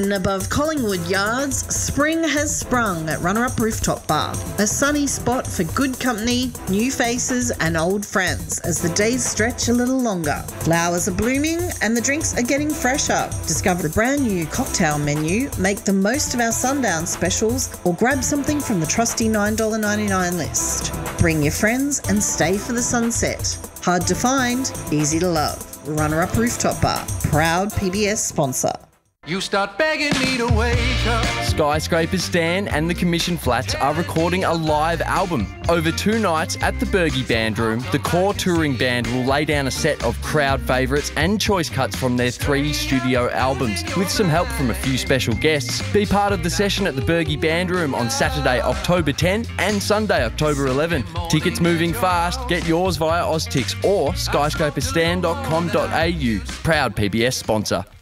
And above Collingwood Yards, spring has sprung at Runner-Up Rooftop Bar, a sunny spot for good company, new faces and old friends as the days stretch a little longer. Flowers are blooming and the drinks are getting fresher. Discover the brand new cocktail menu, make the most of our sundown specials or grab something from the trusty $9.99 list. Bring your friends and stay for the sunset. Hard to find, easy to love. Runner-Up Rooftop Bar, proud PBS sponsor. You start begging me to wake up. Skyscrapers Stan and the Commission Flats are recording a live album. Over 2 nights at the Bergie Band Room, the core touring band will lay down a set of crowd favourites and choice cuts from their 3 studio albums, with some help from a few special guests. Be part of the session at the Bergie Band Room on Saturday, October 10 and Sunday, October 11. Tickets moving fast. Get yours via Oztix or skyscraperstan.com.au. Proud PBS sponsor.